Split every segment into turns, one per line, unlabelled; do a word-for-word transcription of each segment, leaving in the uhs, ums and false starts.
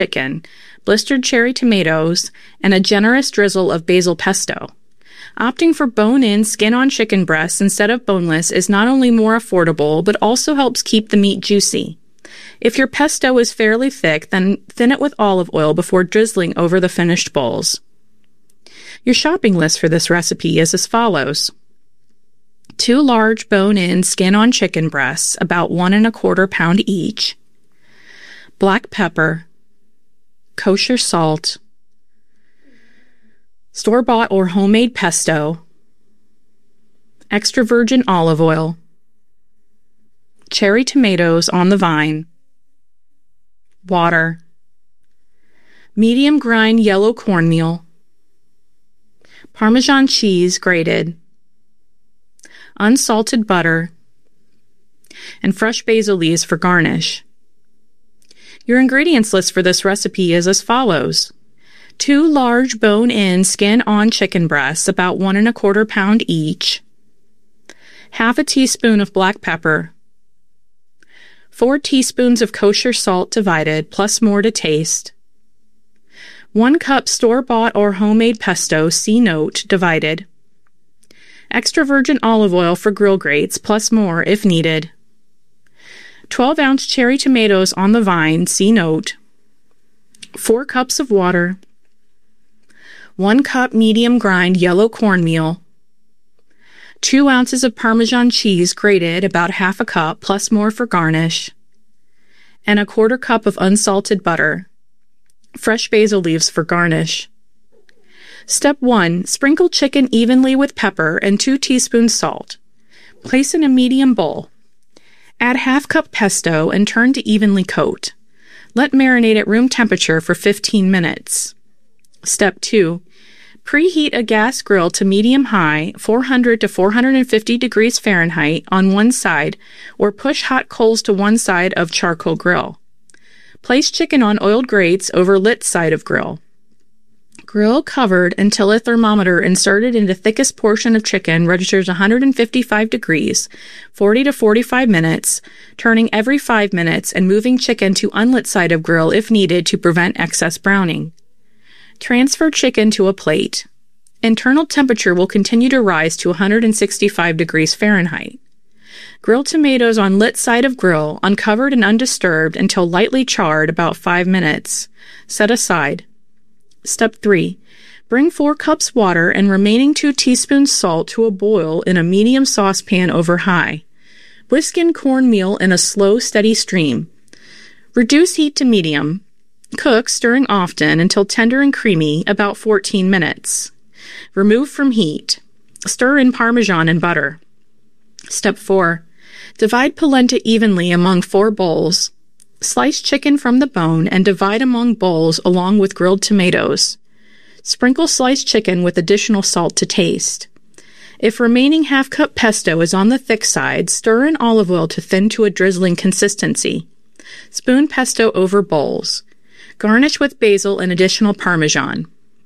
chicken, blistered cherry tomatoes, and a generous drizzle of basil pesto. Opting for bone-in, skin-on chicken breasts instead of boneless is not only more affordable, but also helps keep the meat juicy. If your pesto is fairly thick, then thin it with olive oil before drizzling over the finished bowls. Your shopping list for this recipe is as follows. Two large bone-in, skin-on chicken breasts, about one and a quarter pound each. Black pepper, kosher salt, store-bought or homemade pesto, extra virgin olive oil, cherry tomatoes on the vine, water, medium grind yellow cornmeal, Parmesan cheese grated, unsalted butter, and fresh basil leaves for garnish. Your ingredients list for this recipe is as follows. Two large bone-in, skin-on chicken breasts, about one and a quarter pound each. Half a teaspoon of black pepper. Four teaspoons of kosher salt divided, plus more to taste. One cup store-bought or homemade pesto, see note, divided. Extra virgin olive oil for grill grates, plus more if needed. twelve ounce cherry tomatoes on the vine, see note. Four cups of water. One cup medium grind yellow cornmeal, two ounces of Parmesan cheese grated, about half a cup, plus more for garnish, and a quarter cup of unsalted butter, fresh basil leaves for garnish. Step one, sprinkle chicken evenly with pepper and two teaspoons salt. Place in a medium bowl. Add half cup pesto and turn to evenly coat. Let marinate at room temperature for fifteen minutes. Step two, preheat a gas grill to medium-high, four hundred to four hundred fifty degrees Fahrenheit on one side, or push hot coals to one side of charcoal grill. Place chicken on oiled grates over lit side of grill. Grill covered until a thermometer inserted in the thickest portion of chicken registers one hundred fifty-five degrees, forty to forty-five minutes, turning every five minutes and moving chicken to unlit side of grill if needed to prevent excess browning. Transfer chicken to a plate. Internal temperature will continue to rise to one hundred sixty-five degrees Fahrenheit. Grill tomatoes on lit side of grill, uncovered and undisturbed until lightly charred, about five minutes. Set aside. Step three. Bring four cups water and remaining two teaspoons salt to a boil in a medium saucepan over high. Whisk in cornmeal in a slow, steady stream. Reduce heat to medium. Cook, stirring often, until tender and creamy, about fourteen minutes. Remove from heat. Stir in Parmesan and butter. Step four. Divide polenta evenly among four bowls. Slice chicken from the bone and divide among bowls along with grilled tomatoes. Sprinkle sliced chicken with additional salt to taste. If remaining half-cup pesto is on the thick side, stir in olive oil to thin to a drizzling consistency. Spoon pesto over bowls. Garnish with basil and additional Parmesan.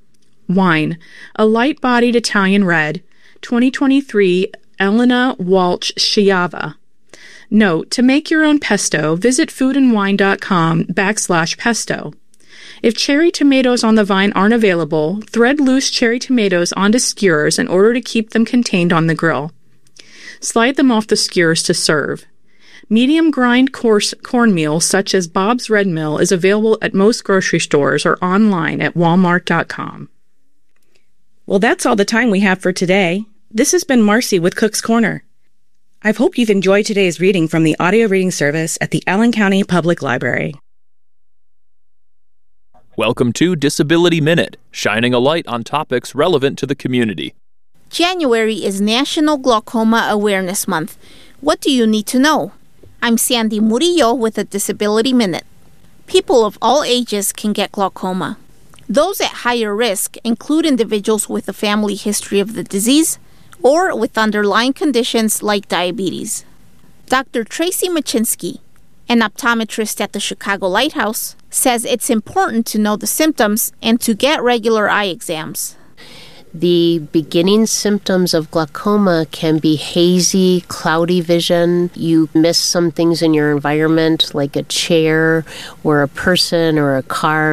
Wine. A light-bodied Italian red, twenty twenty-three Elena Walsh Schiava. Note, to make your own pesto, visit foodandwine.com backslash pesto. If cherry tomatoes on the vine aren't available, thread loose cherry tomatoes onto skewers in order to keep them contained on the grill. Slide them off the skewers to serve. Medium grind coarse cornmeal, such as Bob's Red Mill, is available at most grocery stores or online at walmart dot com. Well, that's all the time we have for today. This has been Marcy with Cook's Corner. I hope you've enjoyed today's reading from the audio reading service at the Allen County Public Library.
Welcome to Disability Minute, shining a light on topics relevant to the community.
January is National Glaucoma Awareness Month. What do you need to know? I'm Sandy Murillo with a Disability Minute. People of all ages can get glaucoma. Those at higher risk include individuals with a family history of the disease or with underlying conditions like diabetes. Doctor Tracy Machinsky, an optometrist at the Chicago Lighthouse, says it's important to know the symptoms and to get regular eye exams.
The beginning symptoms of glaucoma can be hazy, cloudy vision. You miss some things in your environment, like a chair or a person or a car.